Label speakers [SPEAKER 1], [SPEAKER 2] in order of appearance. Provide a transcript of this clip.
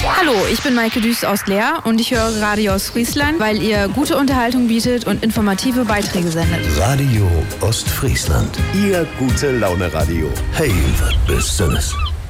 [SPEAKER 1] Hallo, ich bin Maike Düß aus Leer und ich höre Radio Ostfriesland, weil ihr gute Unterhaltung bietet und informative Beiträge sendet.
[SPEAKER 2] Radio Ostfriesland, Ihr gute Laune Radio. Hey, was bist du das?